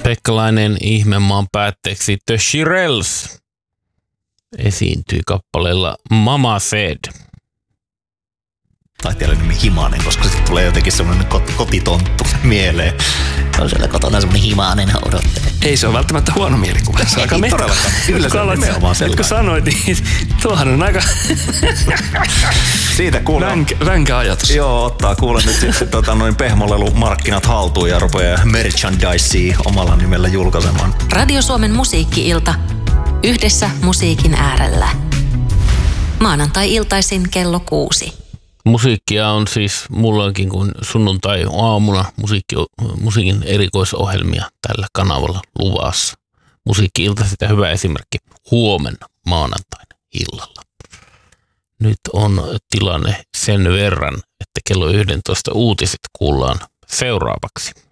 Pekka-lainen ihmemaan päätteeksi The Shirelles esiintyi kappaleella Mama Said. Taiteilijan nimi Himanen, koska sitten tulee jotenkin semmoinen kotitonttu mieleen. On siellä kotona semmoinen Himanen odottelee. Ei se ole välttämättä huono mielikuva. Se on aika todellakaan. Kyllä se on nimenomaan sellainen. Kun sanoit, niin tuohan on aika siitä kuulen. Ränkä ajatus. Joo, ottaa kuulen nyt sitten pehmolelumarkkinat haltuun ja rupeaa merchandisea omalla nimellä julkaisemaan. Radio Suomen musiikki-ilta. Yhdessä musiikin äärellä. Maanantai-iltaisin kello 6. Musiikkia on siis mullakin kuin sunnuntai-aamuna musiikin erikoisohjelmia tällä kanavalla luvassa. Musiikki-ilta sitä hyvä esimerkki huomenna maanantaina illalla. Nyt on tilanne sen verran, että kello 11 uutiset kuullaan seuraavaksi.